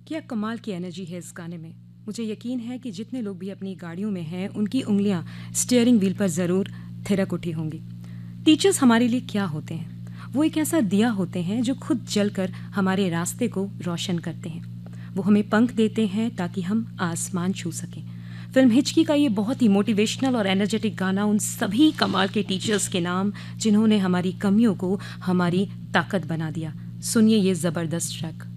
क्या कमाल की एनर्जी है इस गाने में। मुझे यकीन है कि जितने लोग भी अपनी गाड़ियों में हैं उनकी उंगलियां स्टीयरिंग व्हील पर ज़रूर थिरक उठी होंगी। टीचर्स हमारे लिए क्या होते हैं? वो एक ऐसा दिया होते हैं जो खुद जलकर हमारे रास्ते को रोशन करते हैं। वो हमें पंख देते हैं ताकि हम आसमान छू सकें। फिल्म हिचकी का ये बहुत ही मोटिवेशनल और एनर्जेटिक गाना उन सभी कमाल के टीचर्स के नाम जिन्होंने हमारी कमियों को हमारी ताकत बना दिया। सुनिए ये ज़बरदस्त ट्रैक।